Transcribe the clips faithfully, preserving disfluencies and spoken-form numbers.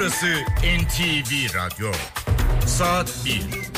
Burası N T V Radyo. Saat bir.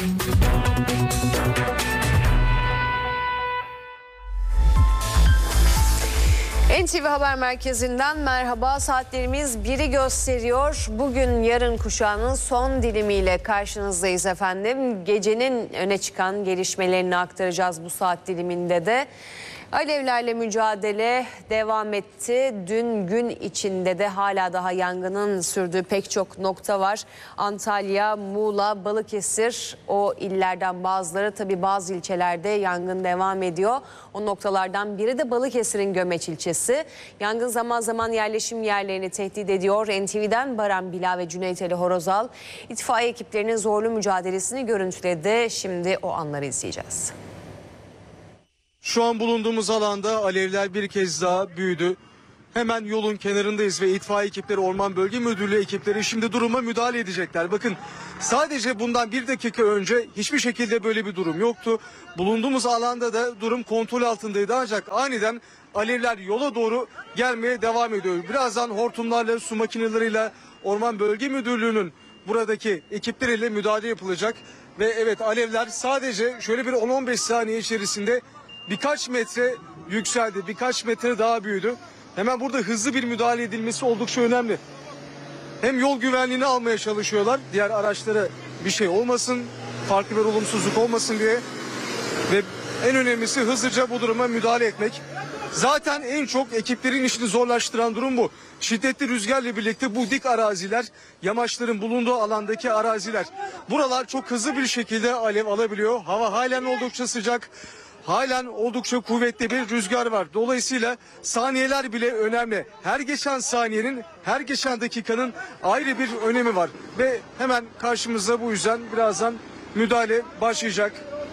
N T V Haber Merkezi'nden merhaba. Saatlerimiz biri gösteriyor. Bugün yarın kuşağının son dilimiyle karşınızdayız efendim. Gecenin öne çıkan gelişmelerini aktaracağız bu saat diliminde de. Alevlerle mücadele devam etti. Dün gün içinde de hala daha yangının sürdüğü pek çok nokta var. Antalya, Muğla, Balıkesir o illerden bazıları, tabii bazı ilçelerde yangın devam ediyor. O noktalardan biri de Balıkesir'in Gömeç ilçesi. Yangın zaman zaman yerleşim yerlerini tehdit ediyor. N T V'den Baran Bila ve Cüneyt Ali Horozal itfaiye ekiplerinin zorlu mücadelesini görüntüledi. Şimdi o anları izleyeceğiz. Şu an bulunduğumuz alanda alevler bir kez daha büyüdü. Hemen yolun kenarındayız ve itfaiye ekipleri, Orman Bölge Müdürlüğü ekipleri şimdi duruma müdahale edecekler. Bakın, sadece bundan bir dakika önce hiçbir şekilde böyle bir durum yoktu. Bulunduğumuz alanda da durum kontrol altındaydı, ancak aniden alevler yola doğru gelmeye devam ediyor. Birazdan hortumlarla, su makineleriyle Orman Bölge Müdürlüğü'nün buradaki ekipleriyle müdahale yapılacak. Ve evet, alevler sadece şöyle bir on on beş saniye içerisinde birkaç metre yükseldi, birkaç metre daha büyüdü. Hemen burada hızlı bir müdahale edilmesi oldukça önemli. Hem yol güvenliğini almaya çalışıyorlar, diğer araçlara bir şey olmasın, farklı bir olumsuzluk olmasın diye. Ve en önemlisi hızlıca bu duruma müdahale etmek. Zaten en çok ekiplerin işini zorlaştıran durum bu. Şiddetli rüzgarla birlikte bu dik araziler, yamaçların bulunduğu alandaki araziler. Buralar çok hızlı bir şekilde alev alabiliyor. Hava halen oldukça sıcak. Halen oldukça kuvvetli bir rüzgar var. Dolayısıyla saniyeler bile önemli. Her geçen saniyenin, her geçen dakikanın ayrı bir önemi var. Ve hemen karşımızda bu yüzden birazdan müdahale başlayacak.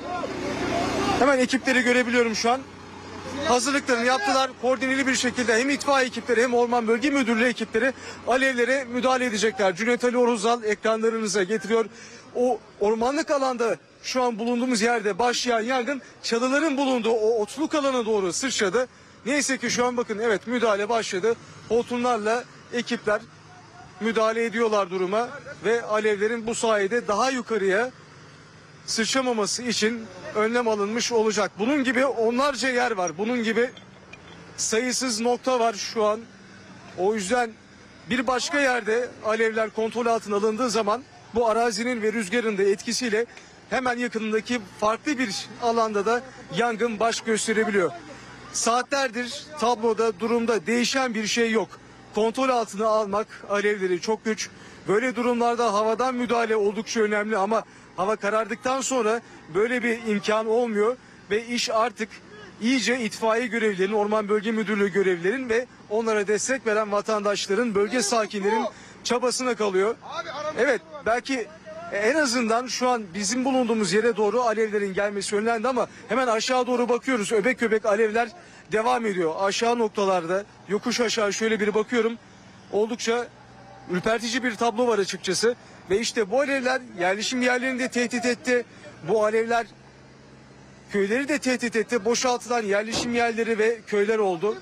Hemen ekipleri görebiliyorum şu an. Hazırlıklarını yaptılar. Koordineli bir şekilde hem itfaiye ekipleri hem Orman Bölge Müdürlüğü ekipleri alevlere müdahale edecekler. Cüneyt Ali Horozal ekranlarınıza getiriyor. O ormanlık alanda şu an bulunduğumuz yerde başlayan yangın çalıların bulunduğu o otluk alana doğru sıçradı. Neyse ki şu an bakın, evet, müdahale başladı. Hortumlarla ekipler müdahale ediyorlar duruma ve alevlerin bu sayede daha yukarıya sıçramaması için önlem alınmış olacak. Bunun gibi onlarca yer var. Bunun gibi sayısız nokta var şu an. O yüzden bir başka yerde alevler kontrol altına alındığı zaman bu arazinin ve rüzgarın da etkisiyle hemen yakınındaki farklı bir alanda da yangın baş gösterebiliyor. Saatlerdir tabloda, durumda değişen bir şey yok. Kontrol altına almak alevleri çok güç. Böyle durumlarda havadan müdahale oldukça önemli ama hava karardıktan sonra böyle bir imkan olmuyor ve iş artık iyice itfaiye görevlilerinin, Orman Bölge Müdürlüğü görevlilerin ve onlara destek veren vatandaşların, bölge sakinlerin çabasına kalıyor. Evet, belki en azından şu an bizim bulunduğumuz yere doğru alevlerin gelmesi önlendi ama hemen aşağı doğru bakıyoruz. Öbek öbek alevler devam ediyor. Aşağı noktalarda, yokuş aşağı şöyle bir bakıyorum. Oldukça ürpertici bir tablo var açıkçası. Ve işte bu alevler yerleşim yerlerini de tehdit etti. Bu alevler köyleri de tehdit etti. Boşaltılan yerleşim yerleri ve köyler oldu.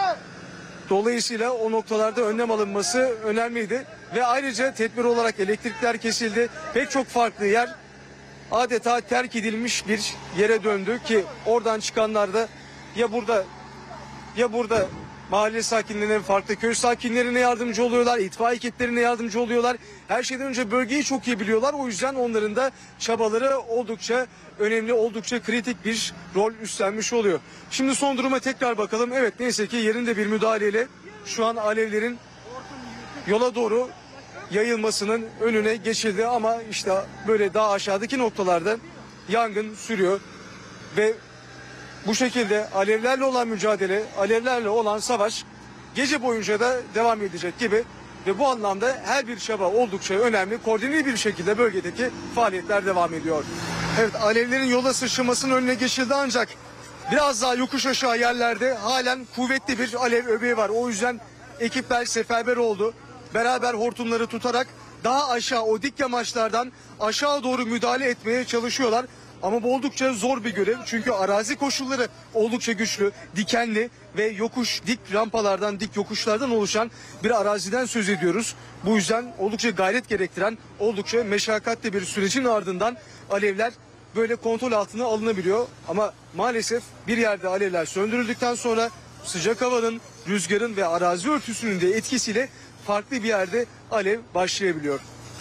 Dolayısıyla o noktalarda önlem alınması önemliydi. Ve ayrıca tedbir olarak elektrikler kesildi. Pek çok farklı yer adeta terk edilmiş bir yere döndü ki oradan çıkanlar da ya burada ya burada mahalle sakinlerine, farklı köy sakinlerine yardımcı oluyorlar, itfaiye ekiplerine yardımcı oluyorlar. Her şeyden önce bölgeyi çok iyi biliyorlar. O yüzden onların da çabaları oldukça önemli, oldukça kritik bir rol üstlenmiş oluyor. Şimdi son duruma tekrar bakalım. Evet, neyse ki yerinde bir müdahaleyle şu an alevlerin yola doğru yayılmasının önüne geçildi ama işte böyle daha aşağıdaki noktalarda yangın sürüyor ve bu şekilde alevlerle olan mücadele, alevlerle olan savaş gece boyunca da devam edecek gibi ve bu anlamda her bir çaba oldukça önemli. Koordineli bir şekilde bölgedeki faaliyetler devam ediyor. Evet, alevlerin yola sıçramasının önüne geçildi ancak biraz daha yokuş aşağı yerlerde halen kuvvetli bir alev öbeği var. O yüzden ekipler seferber oldu. Beraber hortumları tutarak daha aşağı, o dik yamaçlardan aşağı doğru müdahale etmeye çalışıyorlar. Ama bu oldukça zor bir görev. Çünkü arazi koşulları oldukça güçlü, dikenli ve yokuş, dik rampalardan, dik yokuşlardan oluşan bir araziden söz ediyoruz. Bu yüzden oldukça gayret gerektiren, oldukça meşakkatli bir sürecin ardından alevler böyle kontrol altına alınabiliyor. Ama maalesef bir yerde alevler söndürüldükten sonra sıcak havanın, rüzgarın ve arazi örtüsünün de etkisiyle farklı bir yerde alev başlayabiliyor.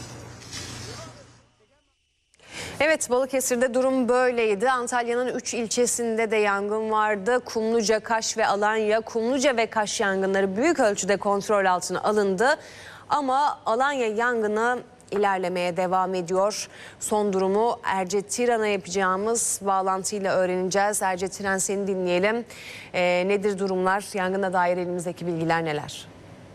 Evet, Balıkesir'de durum böyleydi. Antalya'nın üç ilçesinde de yangın vardı. Kumluca, Kaş ve Alanya, Kumluca ve Kaş yangınları büyük ölçüde kontrol altına alındı. Ama Alanya yangını ilerlemeye devam ediyor. Son durumu Ercetiran'a yapacağımız bağlantıyla öğreneceğiz. Ercetiran, seni dinleyelim. Ee, nedir durumlar? Yangına dair elimizdeki bilgiler neler?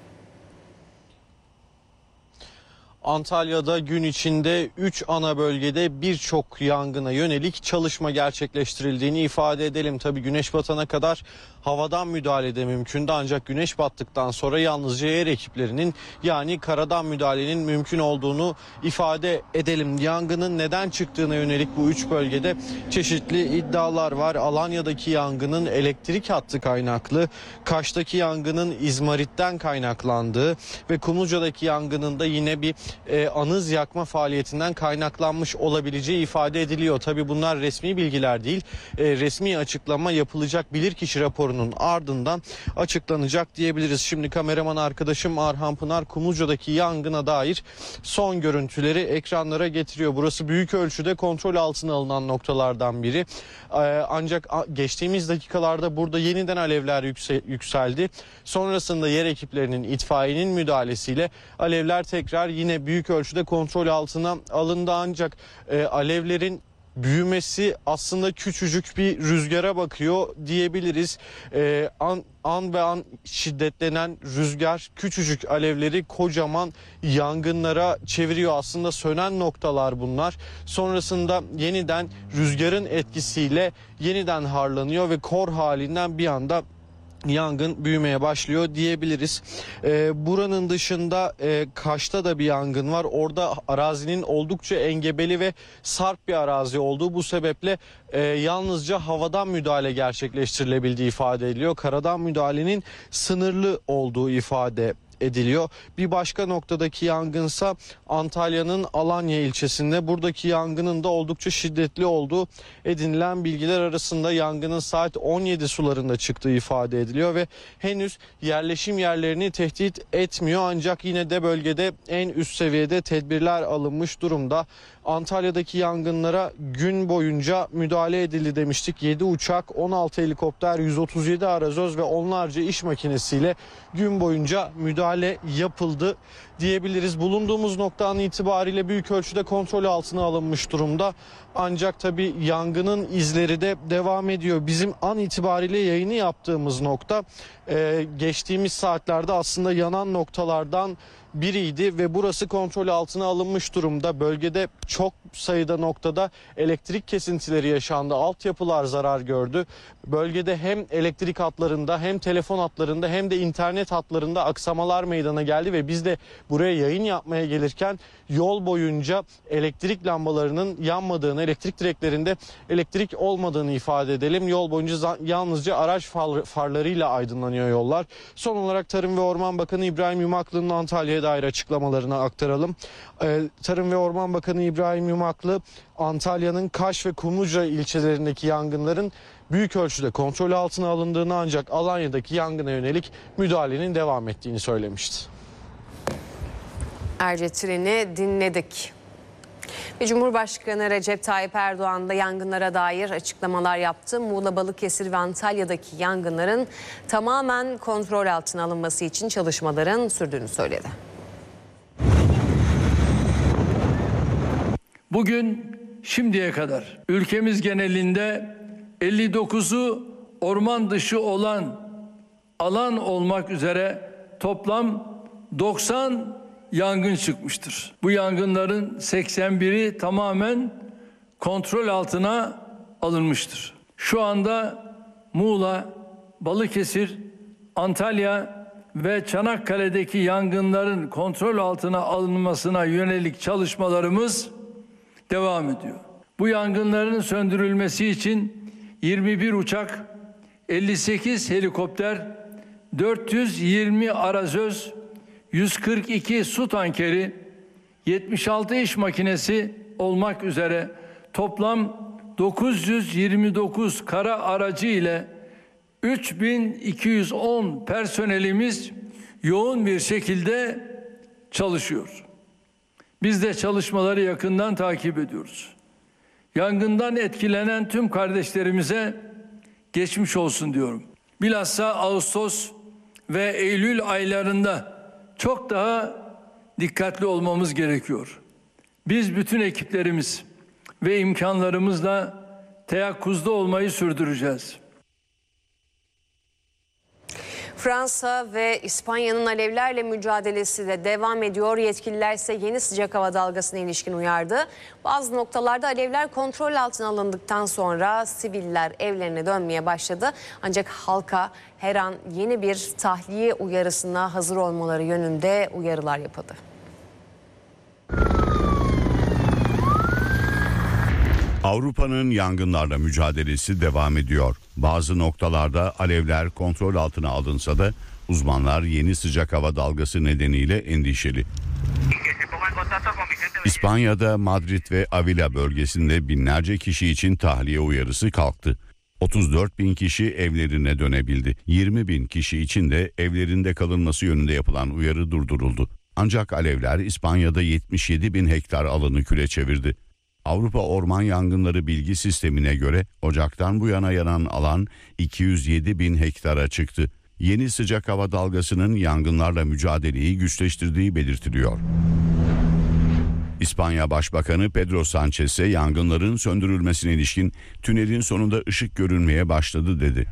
Antalya'da gün içinde üç ana bölgede birçok yangına yönelik çalışma gerçekleştirildiğini ifade edelim. Tabii güneş batana kadar havadan müdahale de mümkündü, ancak güneş battıktan sonra yalnızca yer ekiplerinin, yani karadan müdahalenin mümkün olduğunu ifade edelim. Yangının neden çıktığına yönelik bu üç bölgede çeşitli iddialar var. Alanya'daki yangının elektrik hattı kaynaklı, Kaş'taki yangının izmaritten kaynaklandığı ve Kumluca'daki yangının da yine bir e, anız yakma faaliyetinden kaynaklanmış olabileceği ifade ediliyor. Tabii bunlar resmi bilgiler değil. E, resmi açıklama yapılacak, bilirkişi raporunun ardından açıklanacak diyebiliriz. Şimdi kameraman arkadaşım Arhan Pınar Kumluca'daki yangına dair son görüntüleri ekranlara getiriyor. Burası büyük ölçüde kontrol altına alınan noktalardan biri. E, ancak geçtiğimiz dakikalarda burada yeniden alevler yükse, yükseldi. Sonrasında yer ekiplerinin, itfaiyenin müdahalesiyle alevler tekrar yine büyük ölçüde kontrol altına alındı, ancak e, alevlerin büyümesi aslında küçücük bir rüzgara bakıyor diyebiliriz. Ee, an, an ve an şiddetlenen rüzgar küçücük alevleri kocaman yangınlara çeviriyor. Aslında sönen noktalar bunlar. Sonrasında yeniden rüzgarın etkisiyle yeniden harlanıyor ve kor halinden bir anda yangın büyümeye başlıyor diyebiliriz. Ee, buranın dışında e, Kaş'ta da bir yangın var. Orada arazinin oldukça engebeli ve sarp bir arazi olduğu, bu sebeple e, yalnızca havadan müdahale gerçekleştirilebildiği ifade ediliyor. Karadan müdahalenin sınırlı olduğu ifade ediliyor. Bir başka noktadaki yangınsa Antalya'nın Alanya ilçesinde. Buradaki yangının da oldukça şiddetli olduğu edinilen bilgiler arasında. Yangının saat on yedi sularında çıktığı ifade ediliyor ve henüz yerleşim yerlerini tehdit etmiyor, ancak yine de bölgede en üst seviyede tedbirler alınmış durumda. Antalya'daki yangınlara gün boyunca müdahale edildi demiştik. yedi uçak, on altı helikopter, yüz otuz yedi arazöz ve onlarca iş makinesiyle gün boyunca müdahale yapıldı diyebiliriz. Bulunduğumuz noktadan itibariyle büyük ölçüde kontrol altına alınmış durumda. Ancak tabii yangının izleri de devam ediyor. Bizim an itibariyle yayını yaptığımız nokta e, geçtiğimiz saatlerde aslında yanan noktalardan biriydi ve burası kontrol altına alınmış durumda. Bölgede çok sayıda noktada elektrik kesintileri yaşandı. Altyapılar zarar gördü. Bölgede hem elektrik hatlarında hem telefon hatlarında hem de internet hatlarında aksamalar meydana geldi ve biz de buraya yayın yapmaya gelirken yol boyunca elektrik lambalarının yanmadığını, elektrik direklerinde elektrik olmadığını ifade edelim. Yol boyunca yalnızca araç far, farlarıyla aydınlanıyor yollar. Son olarak Tarım ve Orman Bakanı İbrahim Yumaklı'nın Antalya'ya dair açıklamalarını aktaralım. Ee, Tarım ve Orman Bakanı İbrahim Yumaklı, Antalya'nın Kaş ve Kumluca ilçelerindeki yangınların büyük ölçüde kontrol altına alındığını, ancak Alanya'daki yangına yönelik müdahalenin devam ettiğini söylemişti. Ercetiran'ı dinledik. Ve Cumhurbaşkanı Recep Tayyip Erdoğan da yangınlara dair açıklamalar yaptı. Muğla, Balıkesir ve Antalya'daki yangınların tamamen kontrol altına alınması için çalışmaların sürdüğünü söyledi. Bugün şimdiye kadar ülkemiz genelinde elli dokuzu orman dışı olan alan olmak üzere toplam doksan yangın çıkmıştır. Bu yangınların seksen biri tamamen kontrol altına alınmıştır. Şu anda Muğla, Balıkesir, Antalya ve Çanakkale'deki yangınların kontrol altına alınmasına yönelik çalışmalarımız devam ediyor. Bu yangınların söndürülmesi için yirmi bir uçak, elli sekiz helikopter, dört yüz yirmi arazöz, yüz kırk iki su tankeri, yetmiş altı iş makinesi olmak üzere toplam dokuz yüz yirmi dokuz kara aracı ile üç bin iki yüz on personelimiz yoğun bir şekilde çalışıyor. Biz de çalışmaları yakından takip ediyoruz. Yangından etkilenen tüm kardeşlerimize geçmiş olsun diyorum. Bilhassa Ağustos ve Eylül aylarında çok daha dikkatli olmamız gerekiyor. Biz bütün ekiplerimiz ve imkanlarımızla teyakkuzda olmayı sürdüreceğiz. Fransa ve İspanya'nın alevlerle mücadelesi de devam ediyor. Yetkililer ise yeni sıcak hava dalgasına ilişkin uyardı. Bazı noktalarda alevler kontrol altına alındıktan sonra siviller evlerine dönmeye başladı. Ancak halka her an yeni bir tahliye uyarısına hazır olmaları yönünde uyarılar yapıldı. Avrupa'nın yangınlarla mücadelesi devam ediyor. Bazı noktalarda alevler kontrol altına alınsa da uzmanlar yeni sıcak hava dalgası nedeniyle endişeli. İspanya'da Madrid ve Avila bölgesinde binlerce kişi için tahliye uyarısı kalktı. otuz dört bin kişi evlerine dönebildi. yirmi bin kişi için de evlerinde kalınması yönünde yapılan uyarı durduruldu. Ancak alevler İspanya'da yetmiş yedi bin hektar alanı küle çevirdi. Avrupa Orman Yangınları Bilgi Sistemi'ne göre Ocak'tan bu yana yanan alan iki yüz yedi bin hektara çıktı. Yeni sıcak hava dalgasının yangınlarla mücadeleyi güçleştirdiği belirtiliyor. İspanya Başbakanı Pedro Sanchez'e yangınların söndürülmesine ilişkin tünelin sonunda ışık görünmeye başladı dedi.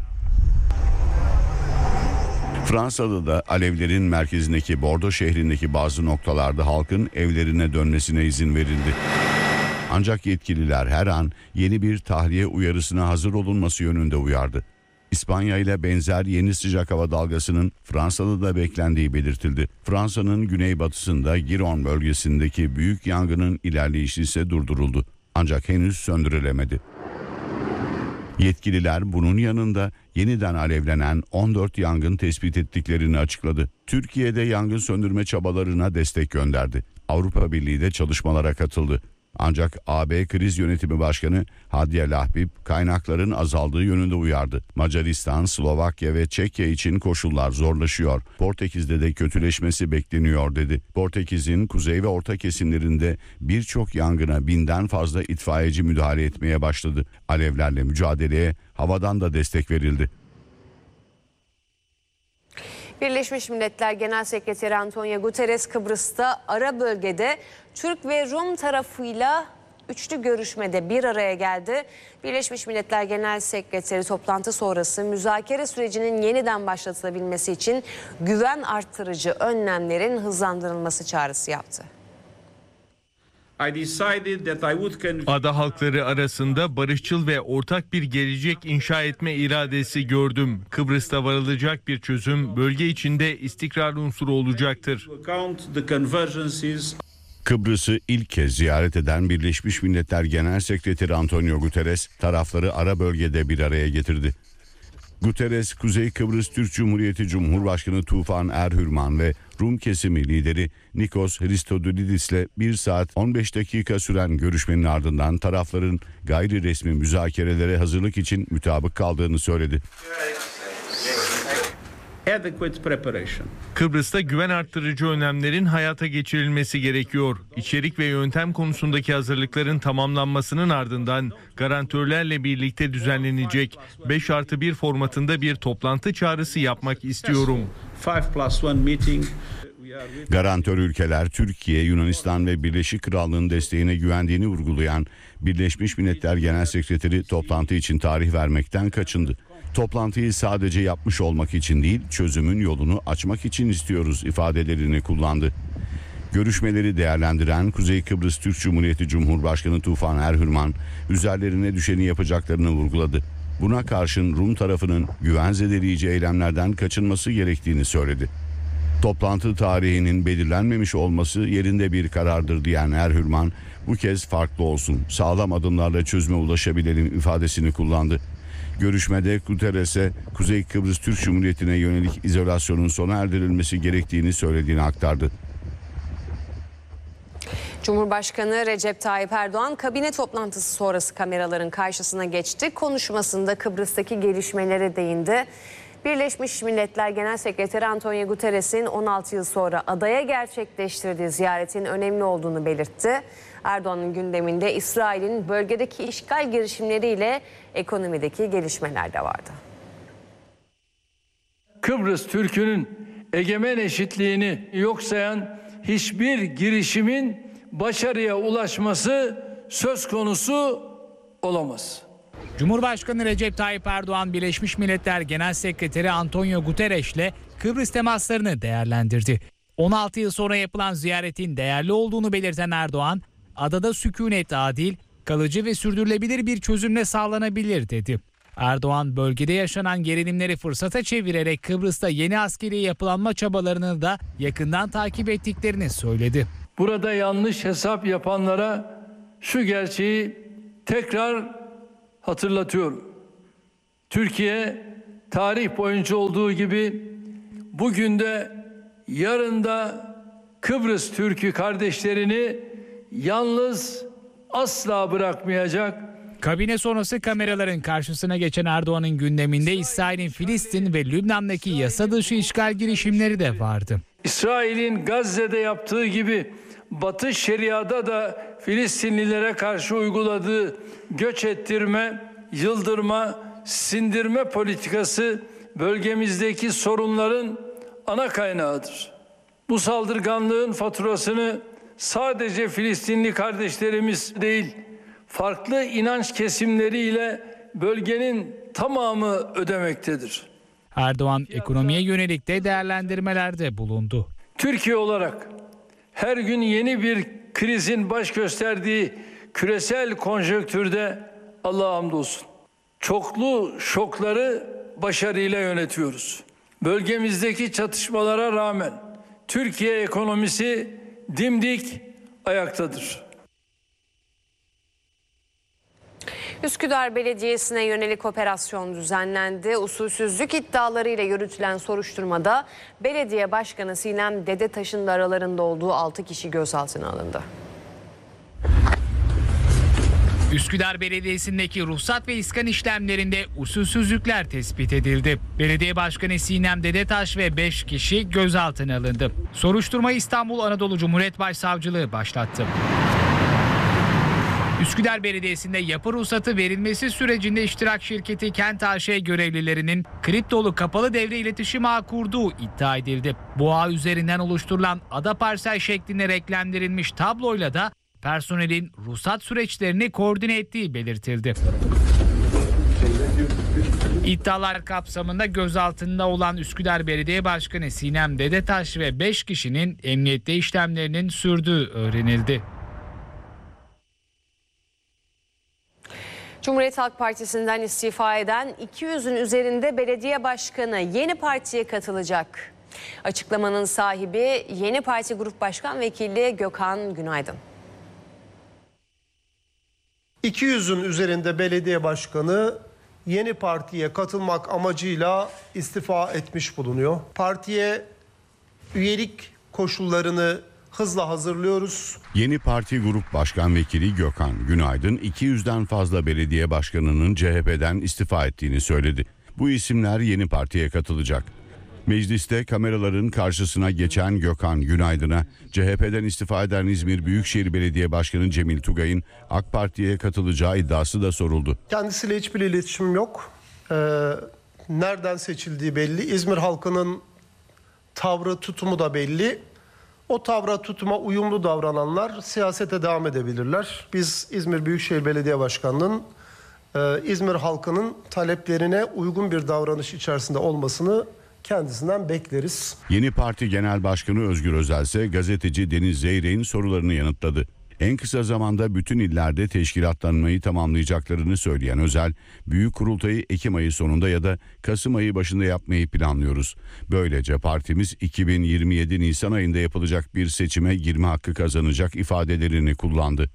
Fransa'da da alevlerin merkezindeki Bordeaux şehrindeki bazı noktalarda halkın evlerine dönmesine izin verildi. Ancak yetkililer her an yeni bir tahliye uyarısına hazır olunması yönünde uyardı. İspanya ile benzer yeni sıcak hava dalgasının Fransa'da da beklendiği belirtildi. Fransa'nın güneybatısında Giron bölgesindeki büyük yangının ilerleyişi ise durduruldu. Ancak henüz söndürülemedi. Yetkililer bunun yanında yeniden alevlenen on dört yangın tespit ettiklerini açıkladı. Türkiye'de yangın söndürme çabalarına destek gönderdi. Avrupa Birliği de çalışmalara katıldı. Ancak A B Kriz Yönetimi Başkanı Hadiye Lahbib kaynakların azaldığı yönünde uyardı. Macaristan, Slovakya ve Çekya için koşullar zorlaşıyor. Portekiz'de de kötüleşmesi bekleniyor dedi. Portekiz'in kuzey ve orta kesimlerinde birçok yangına binden fazla itfaiyeci müdahale etmeye başladı. Alevlerle mücadeleye havadan da destek verildi. Birleşmiş Milletler Genel Sekreteri Antonio Guterres Kıbrıs'ta ara bölgede Türk ve Rum tarafıyla üçlü görüşmede bir araya geldi. Birleşmiş Milletler Genel Sekreteri toplantı sonrası müzakere sürecinin yeniden başlatılabilmesi için güven artırıcı önlemlerin hızlandırılması çağrısı yaptı. Ada halkları arasında barışçıl ve ortak bir gelecek inşa etme iradesi gördüm. Kıbrıs'ta varılacak bir çözüm bölge içinde istikrar unsuru olacaktır. Kıbrıs'ı ilk kez ziyaret eden Birleşmiş Milletler Genel Sekreteri Antonio Guterres tarafları ara bölgede bir araya getirdi. Guterres, Kuzey Kıbrıs Türk Cumhuriyeti Cumhurbaşkanı Tufan Erhürman ve Rum kesimi lideri Nikos Christodoulidis'le bir saat on beş dakika süren görüşmenin ardından tarafların gayri resmi müzakerelere hazırlık için mutabık kaldığını söyledi. Kıbrıs'ta güven arttırıcı önlemlerin hayata geçirilmesi gerekiyor. İçerik ve yöntem konusundaki hazırlıkların tamamlanmasının ardından garantörlerle birlikte düzenlenecek beş artı bir formatında bir toplantı çağrısı yapmak istiyorum. Garantör ülkeler Türkiye, Yunanistan ve Birleşik Krallığın desteğine güvendiğini vurgulayan Birleşmiş Milletler Genel Sekreteri toplantı için tarih vermekten kaçındı. Toplantıyı sadece yapmış olmak için değil, çözümün yolunu açmak için istiyoruz ifadelerini kullandı. Görüşmeleri değerlendiren Kuzey Kıbrıs Türk Cumhuriyeti Cumhurbaşkanı Tufan Erhürman, üzerlerine düşeni yapacaklarını vurguladı. Buna karşın Rum tarafının güven zedeleyici eylemlerden kaçınması gerektiğini söyledi. Toplantı tarihinin belirlenmemiş olması yerinde bir karardır diyen Erhürman, bu kez farklı olsun, sağlam adımlarla çözüme ulaşabilelim ifadesini kullandı. Görüşmede Guterres'e Kuzey Kıbrıs Türk Cumhuriyeti'ne yönelik izolasyonun sona erdirilmesi gerektiğini söylediğini aktardı. Cumhurbaşkanı Recep Tayyip Erdoğan kabine toplantısı sonrası kameraların karşısına geçti. Konuşmasında Kıbrıs'taki gelişmelere değindi. Birleşmiş Milletler Genel Sekreteri Antonio Guterres'in on altı yıl sonra adaya gerçekleştirdiği ziyaretin önemli olduğunu belirtti. Erdoğan'ın gündeminde İsrail'in bölgedeki işgal girişimleriyle ekonomideki gelişmeler de vardı. Kıbrıs Türk'ünün egemen eşitliğini yok sayan hiçbir girişimin başarıya ulaşması söz konusu olamaz. Cumhurbaşkanı Recep Tayyip Erdoğan, Birleşmiş Milletler Genel Sekreteri Antonio Guterres'le Kıbrıs temaslarını değerlendirdi. on altı yıl sonra yapılan ziyaretin değerli olduğunu belirten Erdoğan, adada sükunet adil, kalıcı ve sürdürülebilir bir çözümle sağlanabilir dedi. Erdoğan, bölgede yaşanan gerilimleri fırsata çevirerek Kıbrıs'ta yeni askeri yapılanma çabalarını da yakından takip ettiklerini söyledi. Burada yanlış hesap yapanlara şu gerçeği tekrar hatırlatıyorum. Türkiye tarih boyunca olduğu gibi bugün de yarın da Kıbrıs Türk'ü kardeşlerini yalnız asla bırakmayacak. Kabine sonrası kameraların karşısına geçen Erdoğan'ın gündeminde İsrail'in Filistin ve Lübnan'daki yasa dışı işgal girişimleri de vardı. İsrail'in Gazze'de yaptığı gibi Batı Şeria'da da Filistinlilere karşı uyguladığı göç ettirme, yıldırma, sindirme politikası bölgemizdeki sorunların ana kaynağıdır. Bu saldırganlığın faturasını sadece Filistinli kardeşlerimiz değil, farklı inanç kesimleriyle bölgenin tamamı ödemektedir. Erdoğan ekonomiye yönelik de değerlendirmelerde bulundu. Türkiye olarak her gün yeni bir krizin baş gösterdiği küresel konjonktürde Allah'a hamdolsun çoklu şokları başarıyla yönetiyoruz. Bölgemizdeki çatışmalara rağmen Türkiye ekonomisi dimdik ayaktadır. Üsküdar Belediyesi'ne yönelik operasyon düzenlendi. Usulsüzlük iddialarıyla yürütülen soruşturmada belediye başkanı Sinem Dedetaş'ın da aralarında olduğu altı kişi gözaltına alındı. Üsküdar Belediyesi'ndeki ruhsat ve iskan işlemlerinde usulsüzlükler tespit edildi. Belediye Başkanı Sinem Dedetaş ve beş kişi gözaltına alındı. Soruşturmayı İstanbul Anadolu Cumhuriyet Başsavcılığı başlattı. Üsküdar Belediyesi'nde yapı ruhsatı verilmesi sürecinde iştirak şirketi Kent A Ş görevlilerinin kriptolu kapalı devre iletişim ağı kurduğu iddia edildi. Bu ağ üzerinden oluşturulan ada parsel şeklinde renklendirilmiş tabloyla da personelin ruhsat süreçlerini koordine ettiği belirtildi. İddialar kapsamında gözaltında olan Üsküdar Belediye Başkanı Sinem Dedetaş ve beş kişinin emniyette işlemlerinin sürdüğü öğrenildi. Cumhuriyet Halk Partisi'nden istifa eden iki yüzün üzerinde belediye başkanı yeni partiye katılacak. Açıklamanın sahibi Yeni Parti Grup Başkan Vekili Gökhan Günaydın. iki yüzün üzerinde belediye başkanı yeni partiye katılmak amacıyla istifa etmiş bulunuyor. Partiye üyelik koşullarını hızla hazırlıyoruz. Yeni Parti Grup Başkan Vekili Gökhan Günaydın iki yüzden fazla belediye başkanının C H P'den istifa ettiğini söyledi. Bu isimler yeni partiye katılacak. Mecliste kameraların karşısına geçen Gökhan Günaydın'a C H P'den istifa eden İzmir Büyükşehir Belediye Başkanı Cemil Tugay'ın AK Parti'ye katılacağı iddiası da soruldu. Kendisiyle hiçbir iletişimim yok. Ee, nereden seçildiği belli. İzmir halkının tavrı, tutumu da belli. O tavra, tutuma uyumlu davrananlar siyasete devam edebilirler. Biz İzmir Büyükşehir Belediye Başkanı'nın e, İzmir halkının taleplerine uygun bir davranış içerisinde olmasını kendisinden bekleriz. Yeni Parti Genel Başkanı Özgür Özel ise gazeteci Deniz Zeyrek'in sorularını yanıtladı. En kısa zamanda bütün illerde teşkilatlanmayı tamamlayacaklarını söyleyen Özel, büyük kurultayı Ekim ayı sonunda ya da Kasım ayı başında yapmayı planlıyoruz. Böylece partimiz iki bin yirmi yedi Nisan ayında yapılacak bir seçime girme hakkı kazanacak ifadelerini kullandı.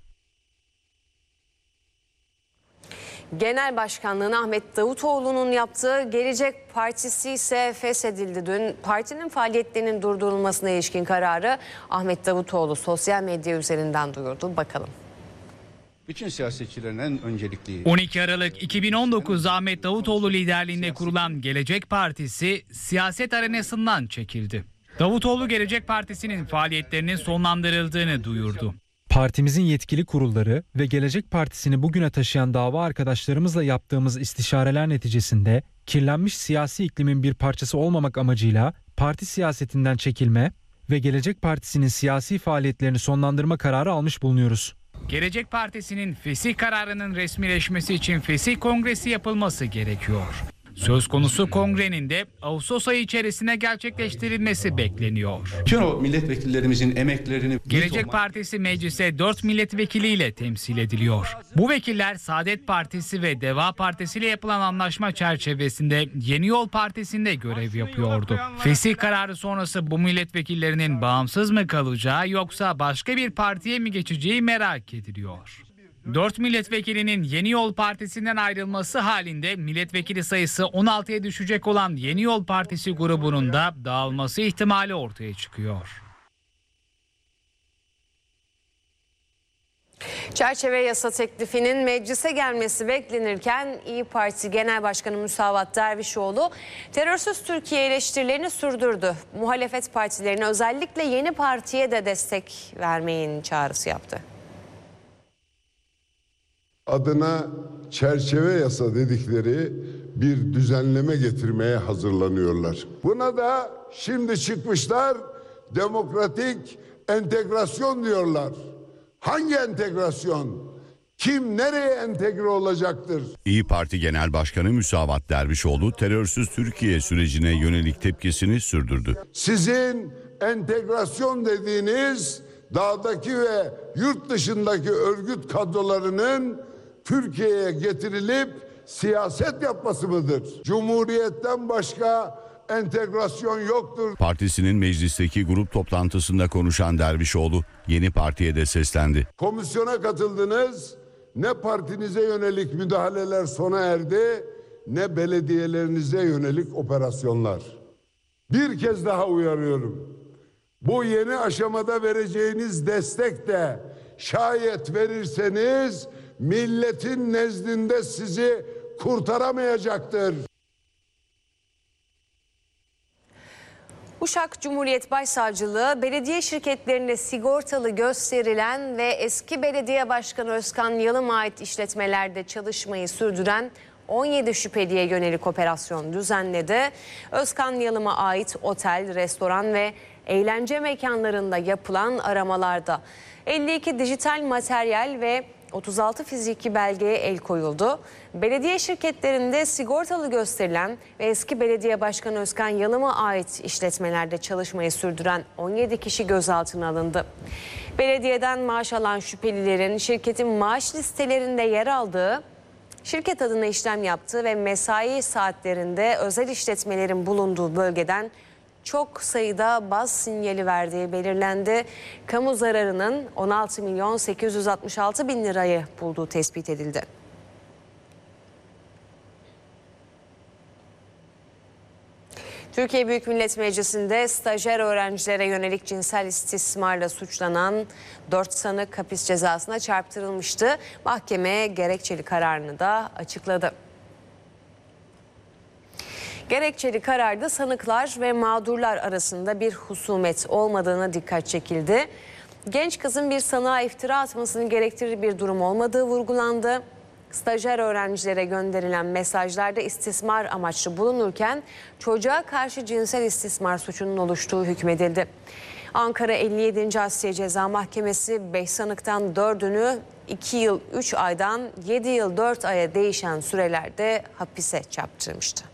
Genel Başkanlığı'nı Ahmet Davutoğlu'nun yaptığı Gelecek Partisi ise feshedildi. Dün partinin faaliyetlerinin durdurulmasına ilişkin kararı Ahmet Davutoğlu sosyal medya üzerinden duyurdu. Bakalım. Bütün siyasetçilerin en öncelikli. on iki Aralık iki bin on dokuz'da Ahmet Davutoğlu liderliğinde kurulan Gelecek Partisi siyaset arenasından çekildi. Davutoğlu Gelecek Partisi'nin faaliyetlerinin sonlandırıldığını duyurdu. Partimizin yetkili kurulları ve Gelecek Partisi'ni bugüne taşıyan dava arkadaşlarımızla yaptığımız istişareler neticesinde kirlenmiş siyasi iklimin bir parçası olmamak amacıyla parti siyasetinden çekilme ve Gelecek Partisi'nin siyasi faaliyetlerini sonlandırma kararı almış bulunuyoruz. Gelecek Partisi'nin fesih kararının resmileşmesi için fesih kongresi yapılması gerekiyor. Söz konusu kongrenin de Ağustos ayı içerisinde gerçekleştirilmesi bekleniyor. Bütün o milletvekillerimizin emeklerini... Gelecek Partisi meclise dört milletvekiliyle temsil ediliyor. Bu vekiller Saadet Partisi ve Deva Partisi ile yapılan anlaşma çerçevesinde Yeni Yol Partisi'nde görev yapıyordu. Fesih kararı sonrası bu milletvekillerinin bağımsız mı kalacağı yoksa başka bir partiye mi geçeceği merak ediliyor. Dört milletvekilinin Yeni Yol Partisi'nden ayrılması halinde milletvekili sayısı on altıya düşecek olan Yeni Yol Partisi grubunun da dağılması ihtimali ortaya çıkıyor. Çerçeve yasa teklifinin meclise gelmesi beklenirken İYİ Parti Genel Başkanı Müsavat Dervişoğlu terörsüz Türkiye eleştirilerini sürdürdü. Muhalefet partilerine özellikle yeni partiye de destek vermeyin çağrısı yaptı. Adına çerçeve yasa dedikleri bir düzenleme getirmeye hazırlanıyorlar. Buna da şimdi çıkmışlar demokratik entegrasyon diyorlar. Hangi entegrasyon? Kim nereye entegre olacaktır? İYİ Parti Genel Başkanı Müsavat Dervişoğlu terörsüz Türkiye sürecine yönelik tepkisini sürdürdü. Sizin entegrasyon dediğiniz dağdaki ve yurt dışındaki örgüt kadrolarının Türkiye'ye getirilip siyaset yapması mıdır? Cumhuriyetten başka entegrasyon yoktur. Partisinin meclisteki grup toplantısında konuşan Dervişoğlu yeni partiye de seslendi. Komisyona katıldınız, ne partinize yönelik müdahaleler sona erdi, ne belediyelerinize yönelik operasyonlar. Bir kez daha uyarıyorum. Bu yeni aşamada vereceğiniz destek de şayet verirseniz milletin nezdinde sizi kurtaramayacaktır. Uşak Cumhuriyet Başsavcılığı belediye şirketlerinde sigortalı gösterilen ve eski belediye başkanı Özkan Yalım'a ait işletmelerde çalışmayı sürdüren on yedi şüpheliye yönelik operasyon düzenledi. Özkan Yalım'a ait otel, restoran ve eğlence mekanlarında yapılan aramalarda elli iki dijital materyal ve otuz altı fiziki belgeye el koyuldu. Belediye şirketlerinde sigortalı gösterilen ve eski belediye başkanı Özkan Yalım'a ait işletmelerde çalışmayı sürdüren on yedi kişi gözaltına alındı. Belediyeden maaş alan şüphelilerin şirketin maaş listelerinde yer aldığı, şirket adına işlem yaptığı ve mesai saatlerinde özel işletmelerin bulunduğu bölgeden çok sayıda baz sinyali verdiği belirlendi. Kamu zararının on altı milyon sekiz yüz altmış altı bin lirayı bulduğu tespit edildi. Türkiye Büyük Millet Meclisi'nde stajyer öğrencilere yönelik cinsel istismarla suçlanan dört sanık hapis cezasına çarptırılmıştı. Mahkeme gerekçeli kararını da açıkladı. Gerekçeli kararda sanıklar ve mağdurlar arasında bir husumet olmadığına dikkat çekildi. Genç kızın bir sanığa iftira atmasını gerektirir bir durum olmadığı vurgulandı. Stajyer öğrencilere gönderilen mesajlarda istismar amaçlı bulunurken çocuğa karşı cinsel istismar suçunun oluştuğu hükmedildi. Ankara elli yedinci Asliye Ceza Mahkemesi beş sanıktan dördünü iki yıl üç aydan yedi yıl dört aya değişen sürelerde hapise çarptırmıştı.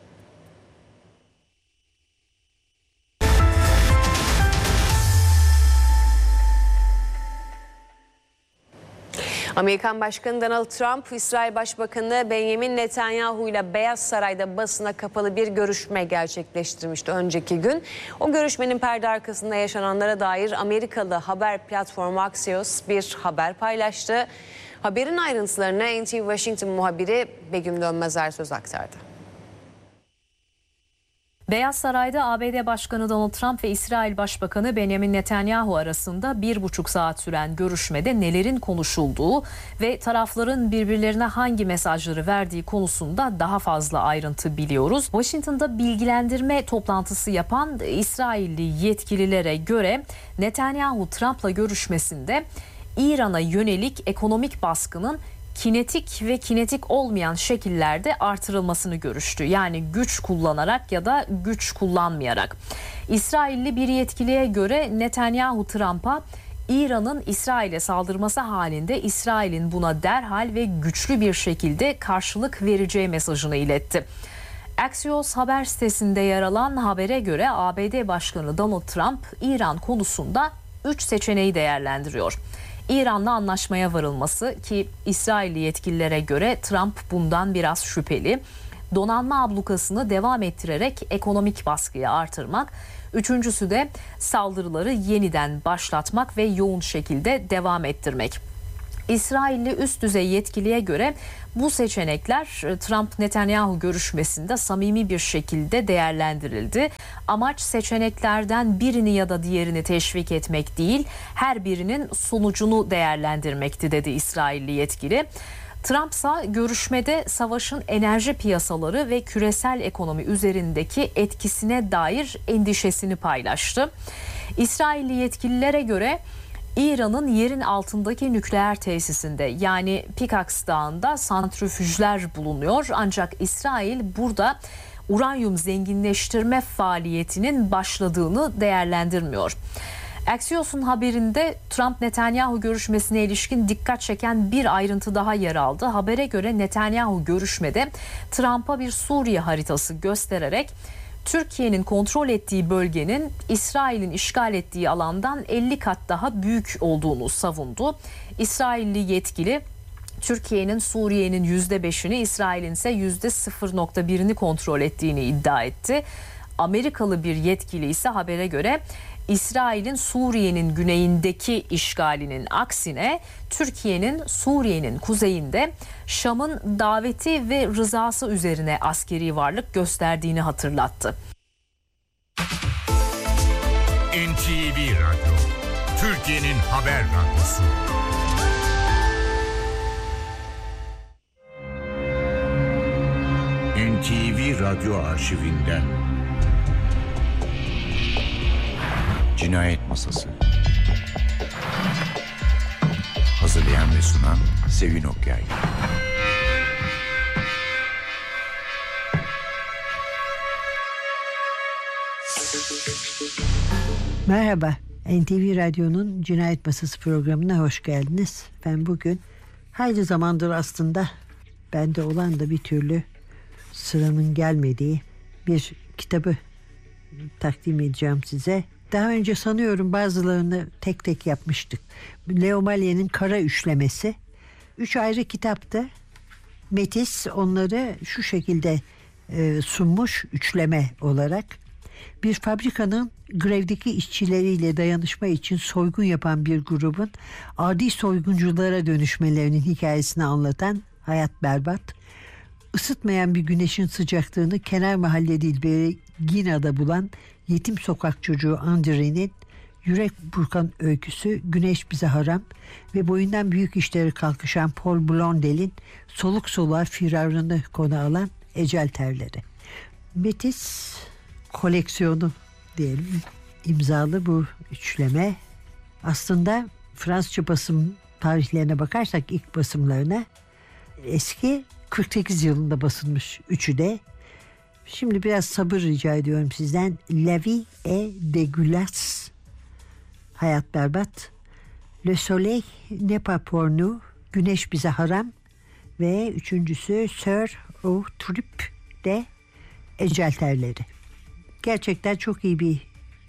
Amerikan Başkanı Donald Trump, İsrail Başbakanı Benjamin Netanyahu ile Beyaz Saray'da basına kapalı bir görüşme gerçekleştirmişti önceki gün. O görüşmenin perde arkasında yaşananlara dair Amerikalı haber platformu Axios bir haber paylaştı. Haberin ayrıntılarını N T V Washington muhabiri Begüm Dönmezer söz aktardı. Beyaz Saray'da A B D Başkanı Donald Trump ve İsrail Başbakanı Benjamin Netanyahu arasında bir buçuk saat süren görüşmede nelerin konuşulduğu ve tarafların birbirlerine hangi mesajları verdiği konusunda daha fazla ayrıntı biliyoruz. Washington'da bilgilendirme toplantısı yapan İsrailli yetkililere göre Netanyahu Trump'la görüşmesinde İran'a yönelik ekonomik baskının kinetik ve kinetik olmayan şekillerde artırılmasını görüştü. Yani güç kullanarak ya da güç kullanmayarak. İsrailli bir yetkiliye göre Netanyahu Trump'a İran'ın İsrail'e saldırması halinde İsrail'in buna derhal ve güçlü bir şekilde karşılık vereceği mesajını iletti. Axios haber sitesinde yer alan habere göre A B D Başkanı Donald Trump İran konusunda üç seçeneği değerlendiriyor. İran'la anlaşmaya varılması, ki İsrailli yetkililere göre Trump bundan biraz şüpheli. Donanma ablukasını devam ettirerek ekonomik baskıyı artırmak. Üçüncüsü de saldırıları yeniden başlatmak ve yoğun şekilde devam ettirmek. İsrailli üst düzey yetkiliye göre bu seçenekler Trump-Netanyahu görüşmesinde samimi bir şekilde değerlendirildi. Amaç seçeneklerden birini ya da diğerini teşvik etmek değil, her birinin sonucunu değerlendirmekti dedi İsrailli yetkili. Trump ise görüşmede savaşın enerji piyasaları ve küresel ekonomi üzerindeki etkisine dair endişesini paylaştı. İsrailli yetkililere göre İran'ın yerin altındaki nükleer tesisinde yani Pikaks Dağı'nda santrifüjler bulunuyor. Ancak İsrail burada uranyum zenginleştirme faaliyetinin başladığını değerlendirmiyor. Axios'un haberinde Trump-Netanyahu görüşmesine ilişkin dikkat çeken bir ayrıntı daha yer aldı. Habere göre Netanyahu görüşmede Trump'a bir Suriye haritası göstererek Türkiye'nin kontrol ettiği bölgenin İsrail'in işgal ettiği alandan elli kat daha büyük olduğunu savundu. İsrailli yetkili Türkiye'nin Suriye'nin yüzde beşini, İsrail'in ise yüzde sıfır nokta birini kontrol ettiğini iddia etti. Amerikalı bir yetkili ise habere göre İsrail'in Suriye'nin güneyindeki işgalinin aksine Türkiye'nin Suriye'nin kuzeyinde Şam'ın daveti ve rızası üzerine askeri varlık gösterdiğini hatırlattı. N T V Radyo, Türkiye'nin haber radyosu. N T V Radyo arşivinden Cinayet Masası. Hazırlayan ve sunan Sevin Okyay. Merhaba, N T V Radyo'nun Cinayet Masası programına hoş geldiniz. Ben bugün hayli zamandır aslında bende olan da bir türlü sıranın gelmediği bir kitabı takdim edeceğim size. Daha önce sanıyorum bazılarını tek tek yapmıştık. Leo Malle'nin Kara Üçlemesi. Üç ayrı kitaptı. Metis onları şu şekilde e, sunmuş üçleme olarak. Bir fabrikanın grevdeki işçileriyle dayanışma için soygun yapan bir grubun adi soygunculara dönüşmelerinin hikayesini anlatan Hayat Berbat. Isıtmayan bir güneşin sıcaklığını kenar mahalle dilberi Gina'da bulan yetim sokak çocuğu Andre'nin yürek burkan öyküsü Güneş Bize Haram ve boyundan büyük işleri kalkışan Paul Blondel'in soluk soluğa firarını konu alan Ecel Terleri. Metis koleksiyonu diyelim imzalı bu üçleme aslında Fransızca basım tarihlerine bakarsak ilk basımlarına eski kırk sekiz yılında basılmış üçü de. Şimdi biraz sabır rica ediyorum sizden. La vie est dégueulasse. Hayat berbat. Le soleil n'est pas pour nous. Güneş bize haram. Ve üçüncüsü Sœur au trip de Ecel Terleri. Gerçekten çok iyi bir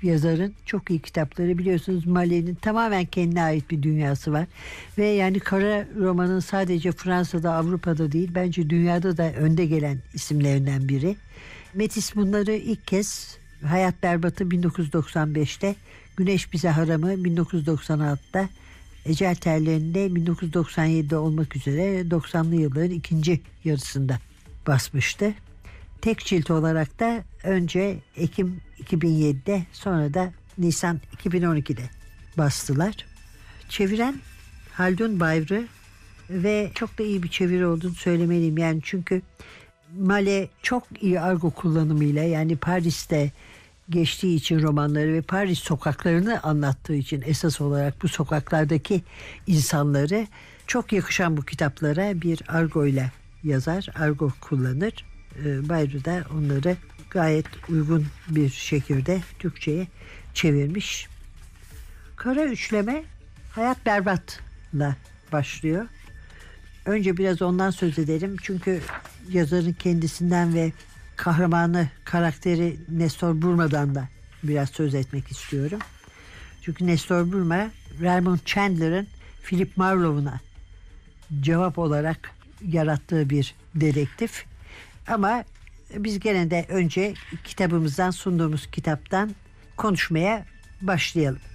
yazarın çok iyi kitapları, biliyorsunuz Male'nin tamamen kendine ait bir dünyası var. Ve yani kara romanın sadece Fransa'da, Avrupa'da değil, bence dünyada da önde gelen isimlerinden biri. Metis bunları ilk kez Hayat Berbat'ı bin dokuz yüz doksan beşte, Güneş Bize Haram'ı bin dokuz yüz doksan altıda, Ecel Terlerinde bin dokuz yüz doksan yedide olmak üzere doksanlı yılların ikinci yarısında basmıştı. Tek cilt olarak da önce Ekim iki bin yedide, sonra da Nisan iki bin on ikide bastılar. Çeviren Haldun Bayrı ve çok da iyi bir çeviri olduğunu söylemeliyim. Yani çünkü Male çok iyi argo kullanımıyla, yani Paris'te geçtiği için romanları ve Paris sokaklarını anlattığı için esas olarak bu sokaklardaki insanları çok yakışan bu kitaplara bir argo ile yazar, argo kullanır. Bayrı da onları gayet uygun bir şekilde Türkçe'ye çevirmiş. Kara Üçleme Hayat Berbat'la başlıyor. Önce biraz ondan söz edelim. Çünkü yazarın kendisinden ve kahramanı, karakteri Nestor Burma'dan da biraz söz etmek istiyorum. Çünkü Nestor Burma, Raymond Chandler'ın Philip Marlowe'una cevap olarak yarattığı bir dedektif. Ama biz gene de önce kitabımızdan, sunduğumuz kitaptan konuşmaya başlayalım.